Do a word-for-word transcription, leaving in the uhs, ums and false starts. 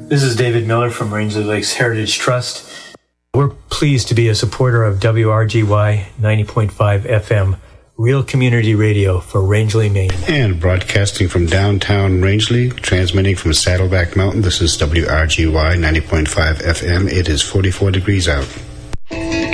This is David Miller from Rangeley Lakes Heritage Trust. We're pleased to be a supporter of W R G Y ninety point five F M, real community radio for Rangeley, Maine. And broadcasting from downtown Rangeley, transmitting from Saddleback Mountain, this is W R G Y ninety point five F M. It is forty-four degrees out.